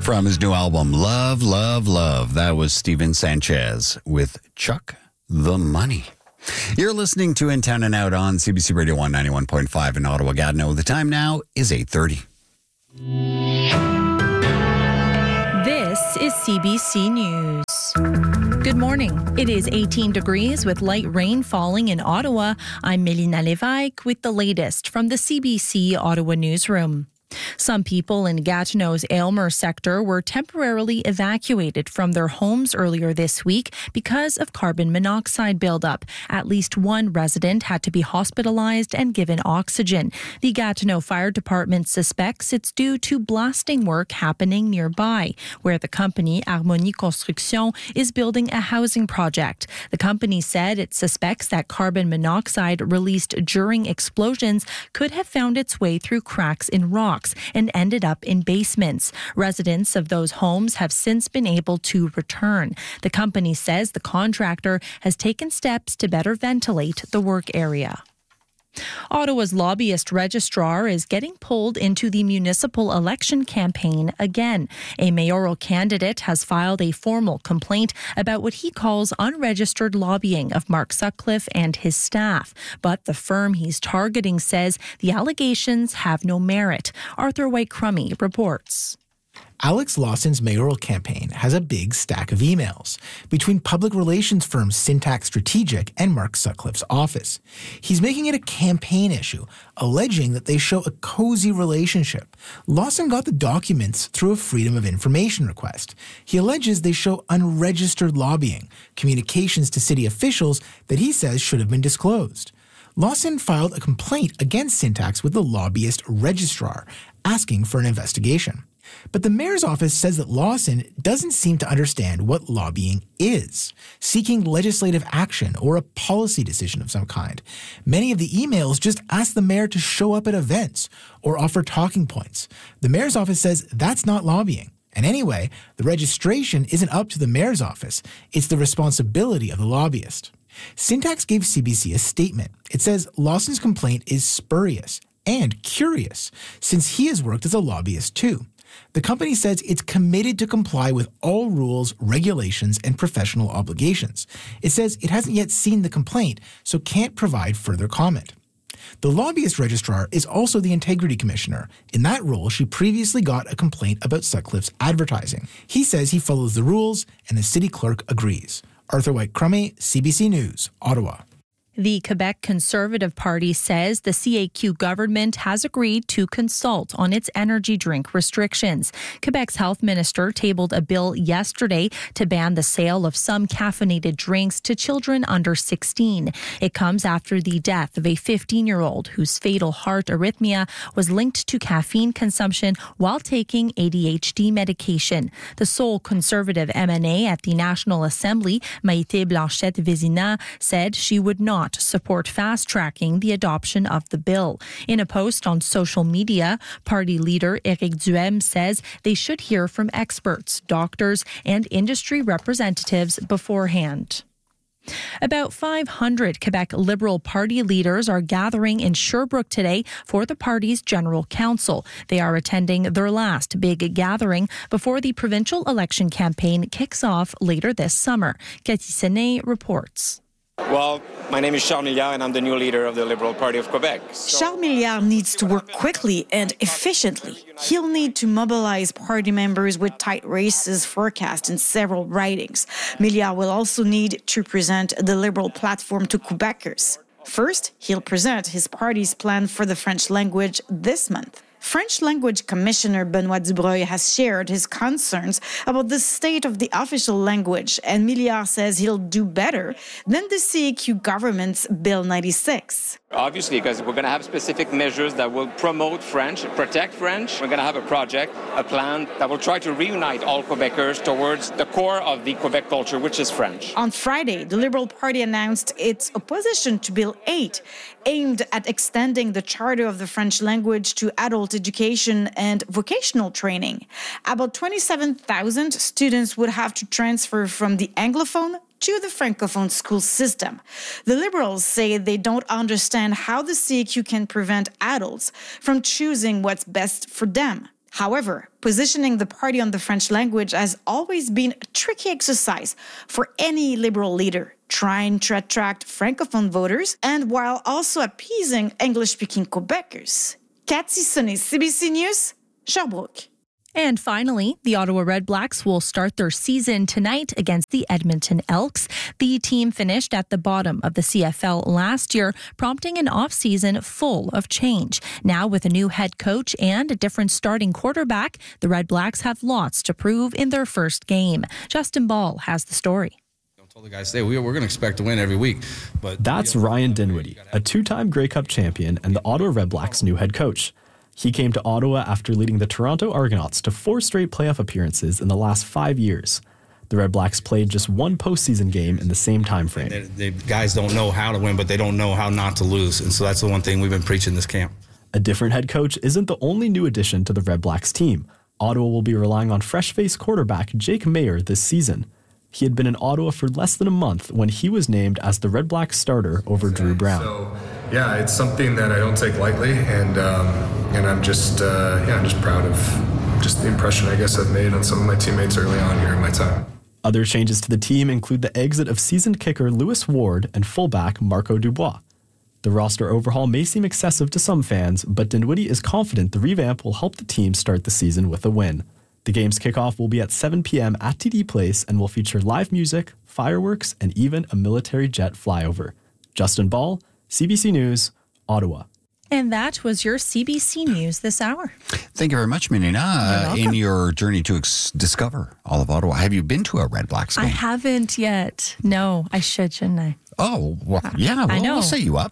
From his new album, Love, Love, Love. That was Steven Sanchez with Chuck the Money. You're listening to In Town and Out on CBC Radio 191.5 in Ottawa, Gatineau. The time now is 8:30. This is CBC News. Good morning. It is 18 degrees with light rain falling in Ottawa. I'm Melina Lévesque with the latest from the CBC Ottawa newsroom. Some people in Gatineau's Aylmer sector were temporarily evacuated from their homes earlier this week because of carbon monoxide buildup. At least one resident had to be hospitalized and given oxygen. The Gatineau Fire Department suspects it's due to blasting work happening nearby, where the company Harmonie Construction is building a housing project. The company said it suspects that carbon monoxide released during explosions could have found its way through cracks in rocks and ended up in basements. Residents of those homes have since been able to return. The company says the contractor has taken steps to better ventilate the work area. Ottawa's lobbyist registrar is getting pulled into the municipal election campaign again. A mayoral candidate has filed a formal complaint about what he calls unregistered lobbying of Mark Sutcliffe and his staff. But the firm he's targeting says the allegations have no merit. Arthur White-Crummy reports. Alex Lawson's mayoral campaign has a big stack of emails between public relations firm Syntax Strategic and Mark Sutcliffe's office. He's making it a campaign issue, alleging that they show a cozy relationship. Lawson got the documents through a Freedom of Information request. He alleges they show unregistered lobbying, communications to city officials that he says should have been disclosed. Lawson filed a complaint against Syntax with the lobbyist registrar, asking for an investigation. But the mayor's office says that Lawson doesn't seem to understand what lobbying is, seeking legislative action or a policy decision of some kind. Many of the emails just ask the mayor to show up at events or offer talking points. The mayor's office says that's not lobbying. And anyway, the registration isn't up to the mayor's office. It's the responsibility of the lobbyist. Syntax gave CBC a statement. It says Lawson's complaint is spurious and curious, since he has worked as a lobbyist too. The company says it's committed to comply with all rules, regulations, and professional obligations. It says it hasn't yet seen the complaint, so can't provide further comment. The lobbyist registrar is also the integrity commissioner. In that role, she previously got a complaint about Sutcliffe's advertising. He says he follows the rules, and the city clerk agrees. Arthur White-Crummy, CBC News, Ottawa. The Quebec Conservative Party says the CAQ government has agreed to consult on its energy drink restrictions. Quebec's health minister tabled a bill yesterday to ban the sale of some caffeinated drinks to children under 16. It comes after the death of a 15-year-old whose fatal heart arrhythmia was linked to caffeine consumption while taking ADHD medication. The sole Conservative MNA at the National Assembly, Maïté Blanchette-Vézina, said she would not support fast-tracking the adoption of the bill. In a post on social media, party leader Éric Duhem says they should hear from experts, doctors, and industry representatives beforehand. About 500 Quebec Liberal Party leaders are gathering in Sherbrooke today for the party's General Council. They are attending their last big gathering before the provincial election campaign kicks off later this summer. Cathy Sené reports. Well, my name is Charles Milliard and I'm the new leader of the Liberal Party of Quebec. Charles Milliard needs to work quickly and efficiently. He'll need to mobilize party members with tight races forecast in several ridings. Milliard will also need to present the Liberal platform to Quebecers. First, he'll present his party's plan for the French language this month. French language Commissioner Benoit Dubreuil has shared his concerns about the state of the official language, and Milliard says he'll do better than the CAQ government's Bill 96. Obviously, because we're going to have specific measures that will promote French, protect French. We're going to have a project, a plan that will try to reunite all Quebecers towards the core of the Quebec culture, which is French. On Friday, the Liberal Party announced its opposition to Bill 8, aimed at extending the charter of the French language to adult education and vocational training. About 27,000 students would have to transfer from the Anglophone to the Francophone school system. The Liberals say they don't understand how the CAQ can prevent adults from choosing what's best for them. However, positioning the party on the French language has always been a tricky exercise for any liberal leader, trying to attract Francophone voters and while also appeasing English-speaking Quebecers. Cathy Sonnet, CBC News, Sherbrooke. And finally, the Ottawa Redblacks will start their season tonight against the Edmonton Elks. The team finished at the bottom of the CFL last year, prompting an off-season full of change. Now, with a new head coach and a different starting quarterback, the Redblacks have lots to prove in their first game. Justin Ball has the story. I told the guys today, we're going to expect to win every week. But that's Ryan Dinwiddie, a two-time Grey Cup champion and the Ottawa Redblacks' new head coach. He came to Ottawa after leading the Toronto Argonauts to 4 straight playoff appearances in the last 5 years. The Redblacks played just one postseason game in the same time frame. The guys don't know how to win, but they don't know how not to lose. And so that's the one thing we've been preaching this camp. A different head coach isn't the only new addition to the Redblacks team. Ottawa will be relying on fresh-faced quarterback Jake Mayer this season. He had been in Ottawa for less than a month when he was named as the Redblacks starter over Drew Brown. So, yeah, it's something that I don't take lightly, and I'm just proud of just the impression I guess I've made on some of my teammates early on here in my time. Other changes to the team include the exit of seasoned kicker Lewis Ward and fullback Marco Dubois. The roster overhaul may seem excessive to some fans, but Dinwiddie is confident the revamp will help the team start the season with a win. The game's kickoff will be at 7 p.m. at TD Place and will feature live music, fireworks, and even a military jet flyover. Justin Ball, CBC News, Ottawa. And that was your CBC News this hour. Thank you very much, Menina. In your journey to discover all of Ottawa, have you been to a Redblacks game? I haven't yet. No, I should, shouldn't I? Oh, well, yeah, I know. We'll set you up.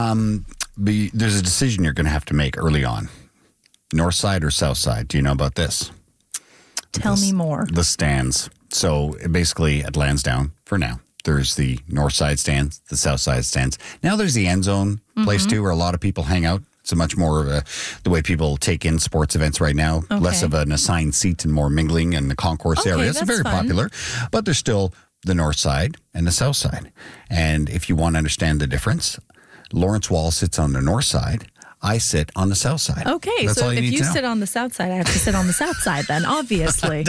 There's a decision you're going to have to make early on. North side or south side? Do you know about this? Tell me more. The stands. So basically at Lansdowne, for now, there's the north side stands, the south side stands. Now there's the end zone place too, where a lot of people hang out. It's a much more the way people take in sports events right now. Okay. Less of an assigned seat and more mingling in the concourse area. It's very popular. But there's still the north side and the south side. And if you want to understand the difference, Lawrence Wall sits on the north side. I sit on the south side. Okay, That's so if you sit on the south side, I have to sit on the south side then, obviously.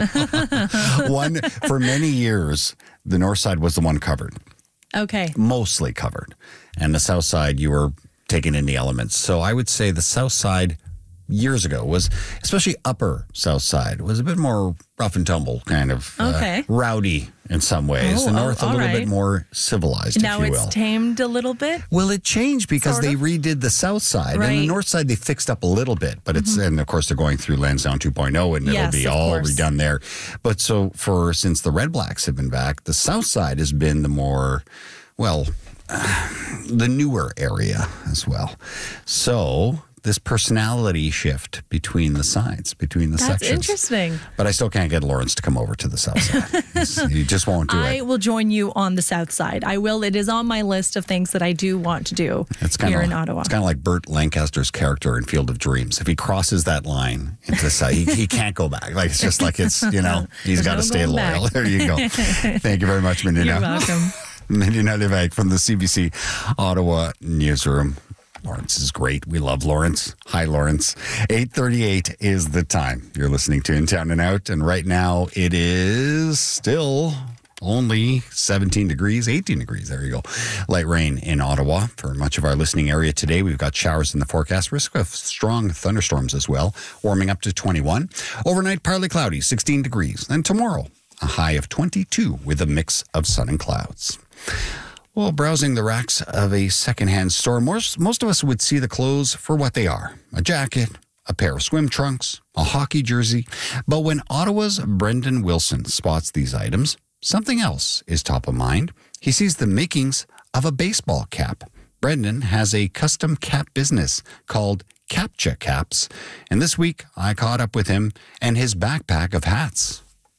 For many years, the north side was the one covered. Okay. Mostly covered. And the south side, you were taking in the elements. So I would say the south side years ago was, especially upper south side, was a bit more rough and tumble, kind of rowdy in some ways. The north a little bit more civilized, now if you will. Now it's tamed a little bit? Well, it changed because they redid the south side. Right. And the north side, they fixed up a little bit. But it's, and of course, they're going through Lansdowne 2.0 and it'll be all redone there. But so since the Redblacks have been back, the south side has been the more, the newer area as well. So this personality shift between the sides, between the sections. That's interesting. But I still can't get Lawrence to come over to the south side. He just won't do it. I will join you on the south side. I will. It is on my list of things that I do want to do in Ottawa. It's kind of like Burt Lancaster's character in Field of Dreams. If he crosses that line into the side, he can't go back. Like, it's just like he's got to stay loyal. There you go. Thank you very much, Menina. You're welcome. Menina Lévesque from the CBC Ottawa Newsroom. Lawrence is great. We love Lawrence. Hi, Lawrence. 8:38 is the time. You're listening to In Town and Out, and right now it is still only 17 degrees, 18 degrees. There you go. Light rain in Ottawa for much of our listening area today. We've got showers in the forecast. Risk of strong thunderstorms as well. Warming up to 21. Overnight, partly cloudy, 16 degrees. And tomorrow, a high of 22 with a mix of sun and clouds. Well, browsing the racks of a secondhand store, most of us would see the clothes for what they are. A jacket, a pair of swim trunks, a hockey jersey. But when Ottawa's Brendan Wilson spots these items, something else is top of mind. He sees the makings of a baseball cap. Brendan has a custom cap business called Captcha Caps. And this week, I caught up with him and his backpack of hats.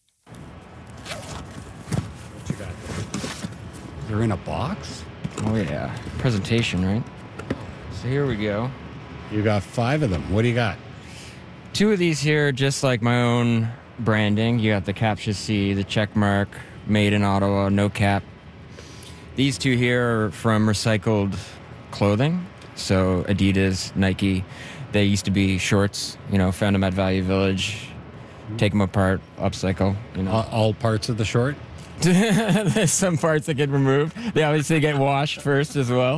They're in a box? Oh, yeah. Presentation, right? So here we go. You got 5 of them. What do you got? 2 of these here, just like my own branding. You got the Captcha C, the check mark, made in Ottawa, no cap. These 2 here are from recycled clothing. So Adidas, Nike, They used to be shorts, found them at Value Village, take them apart, upcycle, All parts of the short? There's some parts that get removed. They obviously get washed first as well.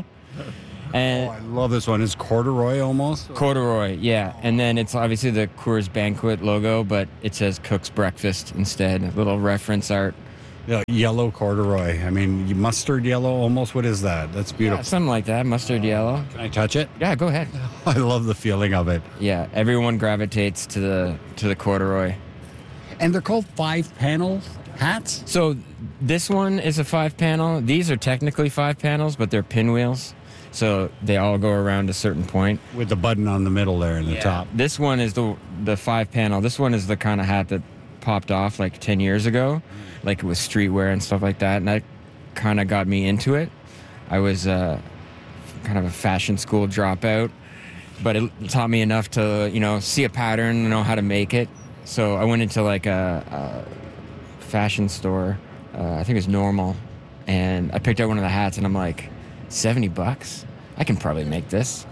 And I love this one. It's corduroy almost? Corduroy, yeah. And then it's obviously the Coors Banquet logo, but it says Cook's Breakfast instead. A little reference art. Yeah, yellow corduroy. I mean, mustard yellow almost. What is that? That's beautiful. Yeah, something like that, mustard yellow. Can I touch it? Yeah, go ahead. I love the feeling of it. Yeah, everyone gravitates to the corduroy. And they're called 5-panel hats? So this one is a 5-panel. These are technically 5 panels, but they're pinwheels. So they all go around a certain point. With the button on the middle there in the top. This one is the 5-panel. This one is the kind of hat that popped off like 10 years ago. Like it was streetwear and stuff like that. And that kind of got me into it. I was kind of a fashion school dropout. But it taught me enough to, see a pattern, know how to make it. So I went into like a fashion store. I think it was Normal. And I picked out one of the hats and I'm like, $70? I can probably make this.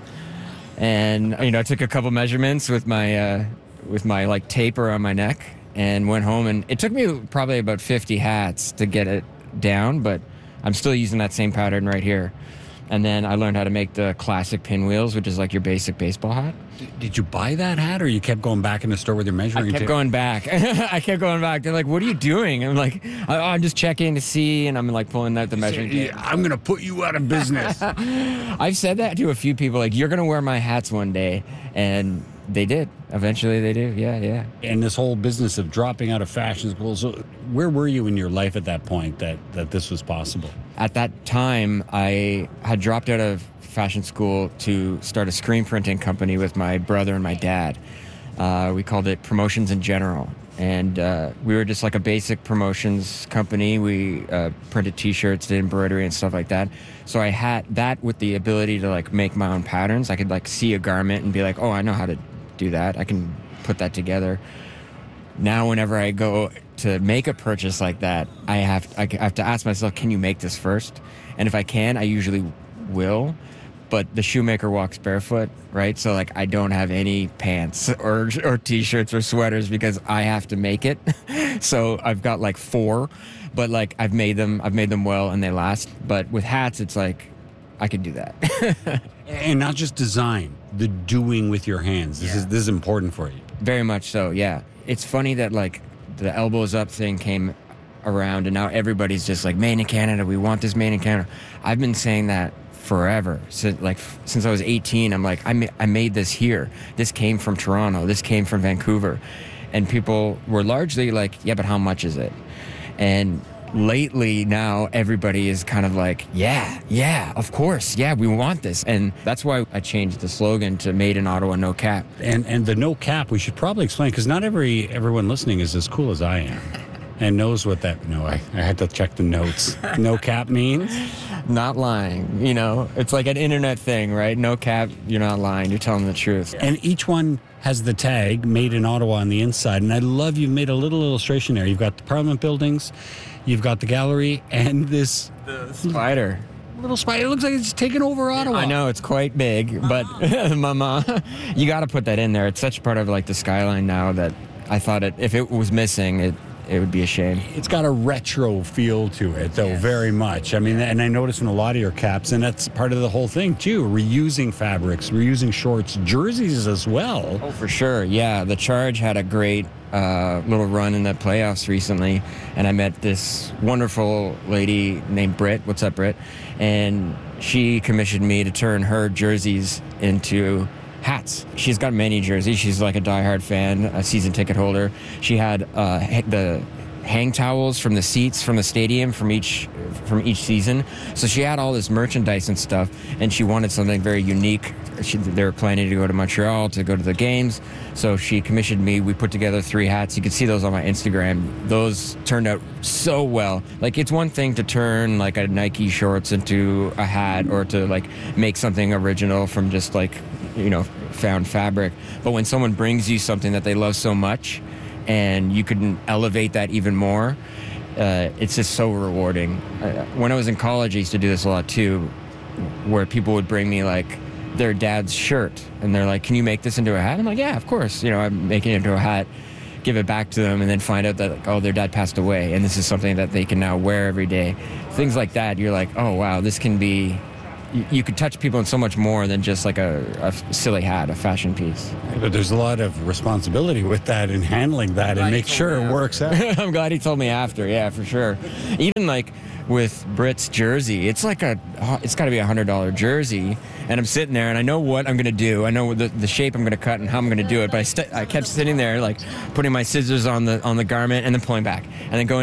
And, I took a couple measurements with my like tape around my neck and went home. And it took me probably about 50 hats to get it down, but I'm still using that same pattern right here. And then I learned how to make the classic pinwheels, which is like your basic baseball hat. Did you buy that hat, or you kept going back in the store with your measuring tape? I kept going back. I kept going back. They're like, what are you doing? I'm like, I'm just checking to see, and I'm like pulling out the measuring tape. I'm going to put you out of business. I've said that to a few people, like, you're going to wear my hats one day. And they did. Eventually they do. Yeah. And this whole business of dropping out of fashion school. So where were you in your life at that point that this was possible? At that time, I had dropped out of fashion school to start a screen printing company with my brother and my dad. We called it Promotions in General. And we were just like a basic promotions company. We printed T-shirts, did embroidery and stuff like that. So I had that with the ability to like make my own patterns. I could like see a garment and be like, oh, I know how to do that. I can put that together. Now, whenever I go to make a purchase like that, I have to ask myself, can you make this first? And if I can, I usually will. But the shoemaker walks barefoot, right? So like I don't have any pants or T-shirts or sweaters because I have to make it. So I've got like 4, but like I've made them well and they last. But with hats, it's like I could do that. And not just design, the doing with your hands. This is important for you. Very much so, yeah. It's funny that like the elbows up thing came around and now everybody's just like, made in Canada, we want this made in Canada. I've been saying that forever. Since I was 18, I'm like, I made this here. This came from Toronto. This came from Vancouver. And people were largely like, yeah, but how much is it? And lately now everybody is kind of like, yeah, of course. Yeah, we want this. And that's why I changed the slogan to Made in Ottawa, No Cap. And the no cap, we should probably explain, because not everyone listening is as cool as I am and knows what that, I had to check the notes. No cap means? Not lying. It's like an internet thing, right? No cap, you're not lying. You're telling the truth. And each one has the tag Made in Ottawa on the inside. And I love you've made a little illustration there. You've got the Parliament buildings, you've got the gallery, and the spider. Little spider. It looks like it's taken over Ottawa. I know, it's quite big, but Mama, you got to put that in there. It's such part of like the skyline now that I thought if it was missing, it would be a shame. It's got a retro feel to it, though, very much. I mean, and I noticed in a lot of your caps, and that's part of the whole thing, too, reusing fabrics, reusing shorts, jerseys as well. Oh, for sure, yeah. The Charge had a great little run in the playoffs recently, and I met this wonderful lady named Britt. What's up, Britt? And she commissioned me to turn her jerseys into hats. She's got many jerseys. She's like a diehard fan, a season ticket holder. She had the hang towels from the seats from the stadium from each season. So she had all this merchandise and stuff, and she wanted something very unique. They were planning to go to Montreal to go to the games, so she commissioned me. We put together 3 hats. You can see those on my Instagram. Those turned out so well. Like, it's one thing to turn like a Nike shorts into a hat, or to like make something original from just like found fabric. But when someone brings you something that they love so much and you can elevate that even more, it's just so rewarding. When I was in college, I used to do this a lot too, where people would bring me like their dad's shirt, and they're like, can you make this into a hat? I'm like, yeah, of course. I'm making it into a hat, give it back to them, and then find out that, like, oh, their dad passed away, and this is something that they can now wear every day. Things like that, you're like, oh, wow, this can be... You could touch people in so much more than just like a silly hat, a fashion piece. But there's a lot of responsibility with that and handling that and make sure it works out. I'm glad he told me after. Yeah, for sure. Even like with Britt's jersey, it's got to be $100 jersey, and I'm sitting there and I know what I'm going to do. I know the shape I'm going to cut and how I'm going to do it. But I kept sitting there, like putting my scissors on the garment and then pulling back and then going